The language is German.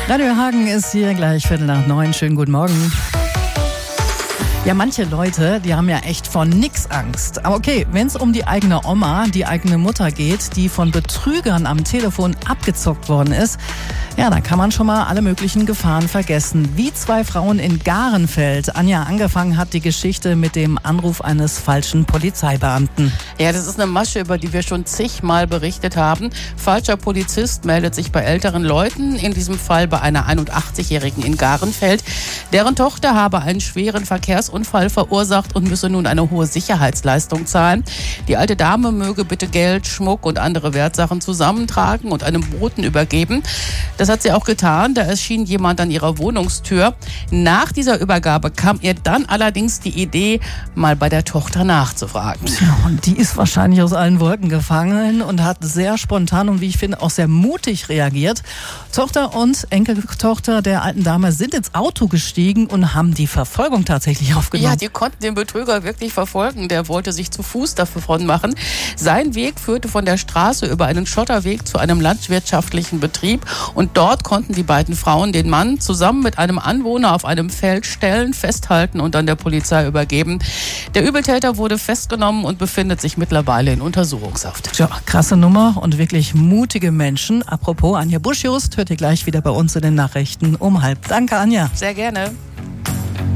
Radio Hagen ist hier gleich 8:45. Schönen guten Morgen. Ja, manche Leute, die haben ja echt vor nix Angst. Aber okay, wenn es um die eigene Oma, die eigene Mutter geht, die von Betrügern am Telefon abgezockt worden ist, ja, dann kann man schon mal alle möglichen Gefahren vergessen. Wie 2 Frauen in Garenfeld. Anja, angefangen hat die Geschichte mit dem Anruf eines falschen Polizeibeamten. Ja, das ist eine Masche, über die wir schon zigmal berichtet haben. Falscher Polizist meldet sich bei älteren Leuten, in diesem Fall bei einer 81-Jährigen in Garenfeld. Deren Tochter habe einen schweren Verkehrsunfall verursacht und müsse nun eine hohe Sicherheitsleistung zahlen. Die alte Dame möge bitte Geld, Schmuck und andere Wertsachen zusammentragen und einem Boten übergeben. Das hat sie auch getan. Da erschien jemand an ihrer Wohnungstür. Nach dieser Übergabe kam ihr dann allerdings die Idee, mal bei der Tochter nachzufragen. Ja, und die ist wahrscheinlich aus allen Wolken gefallen und hat sehr spontan und wie ich finde auch sehr mutig reagiert. Tochter und Enkeltochter der alten Dame sind ins Auto gestiegen und haben die Verfolgung tatsächlich aufgenommen. Ja, die konnten den Betrüger wirklich verfolgen. Der wollte sich zu Fuß davon machen. Sein Weg führte von der Straße über einen Schotterweg zu einem landwirtschaftlichen Betrieb. Und dort konnten die beiden Frauen den Mann zusammen mit einem Anwohner auf einem Feld stellen, festhalten und dann der Polizei übergeben. Der Übeltäter wurde festgenommen und befindet sich mittlerweile in Untersuchungshaft. Ja, krasse Nummer und wirklich mutige Menschen. Apropos, Anja Busch-Just hört ihr gleich wieder bei uns in den Nachrichten um 12:30. Danke, Anja. Sehr gerne.